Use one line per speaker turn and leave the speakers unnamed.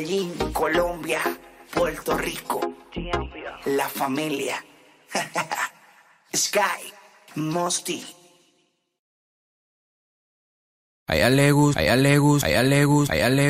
Colombia, Puerto Rico, la familia. Sky, Mosty.
A ella le gusta, a ella le gusta, a ella le gusta, a ella le